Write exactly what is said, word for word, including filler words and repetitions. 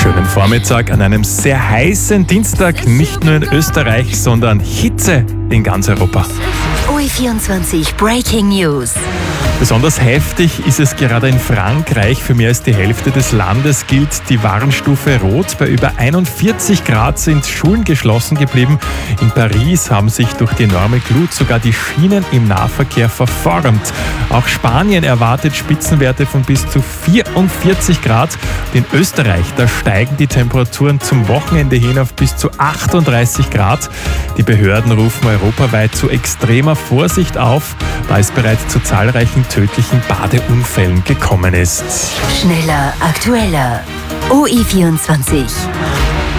Schönen Vormittag an einem sehr heißen Dienstag, nicht nur in Österreich, sondern Hitze in ganz Europa. O E vierundzwanzig Breaking News. Besonders heftig ist es gerade in Frankreich. Für mehr als die Hälfte des Landes gilt die Warnstufe Rot. Bei über einundvierzig Grad sind Schulen geschlossen geblieben. In Paris haben sich durch die enorme Glut sogar die Schienen im Nahverkehr verformt. Auch Spanien erwartet Spitzenwerte von bis zu vierundvierzig Grad. Und in Österreich, da steigen die Temperaturen zum Wochenende hin auf bis zu achtunddreißig Grad. Die Behörden rufen europaweit zu extremer Vorsicht auf, da es bereits zu zahlreichen tödlichen Badeunfällen gekommen ist. Schneller, aktueller. O E vierundzwanzig.